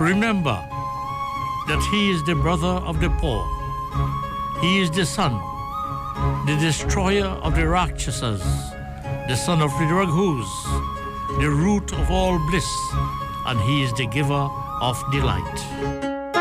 Remember that he is the brother of the poor. He is the son, the destroyer of the Rakshasas, the son of the Raghus, the root of all bliss, and he is the giver of delight.